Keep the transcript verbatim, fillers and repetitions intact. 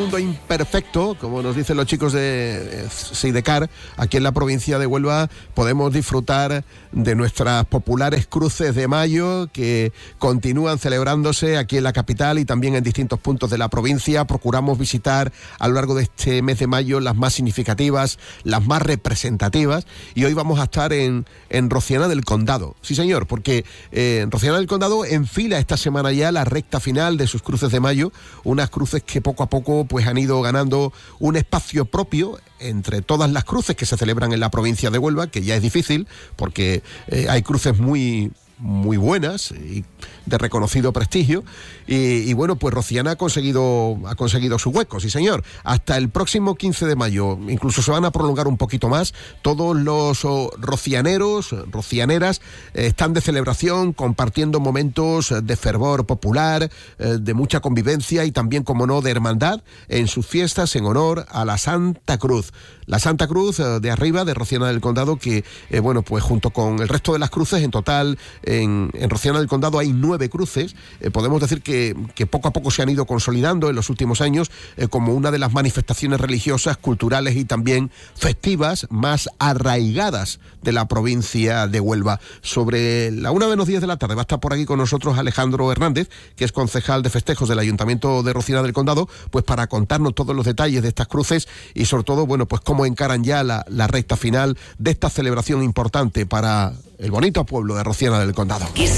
mundo imperfecto, como nos dicen los chicos de Sidecar, aquí en la provincia de Huelva podemos disfrutar de nuestras populares cruces de mayo que continúan celebrándose aquí en la capital y también en distintos puntos de la provincia. Procuramos visitar a lo largo de este mes de mayo las más significativas, las más representativas, y hoy vamos a estar en, en Rociana del Condado. Sí, señor, porque eh, en Rociana del Condado enfila esta semana ya la recta final de sus cruces de mayo, unas cruces que poco a poco pues han ido ganando un espacio propio entre todas las cruces que se celebran en la provincia de Huelva, que ya es difícil porque eh, hay cruces muy muy buenas y de reconocido prestigio, y, y bueno, pues Rociana ha conseguido ha conseguido su hueco, sí señor, hasta el próximo quince de mayo, incluso se van a prolongar un poquito más. Todos los oh, rocianeros, rocianeras eh, están de celebración, compartiendo momentos de fervor popular, eh, de mucha convivencia y también, como no, de hermandad en sus fiestas en honor a la Santa Cruz. La Santa Cruz eh, de arriba, de Rociana del Condado, que eh, bueno, pues junto con el resto de las cruces, en total en, en Rociana del Condado hay nueve cruces. Eh, podemos decir que, que poco a poco se han ido consolidando en los últimos años eh, como una de las manifestaciones religiosas, culturales y también festivas más arraigadas de la provincia de Huelva. Sobre la una menos diez de la tarde va a estar por aquí con nosotros Alejandro Hernández, que es concejal de festejos del Ayuntamiento de Rociana del Condado, pues para contarnos todos los detalles de estas cruces y sobre todo, bueno, pues cómo encaran ya la, la recta final de esta celebración importante para el bonito pueblo de Rociana del Condado.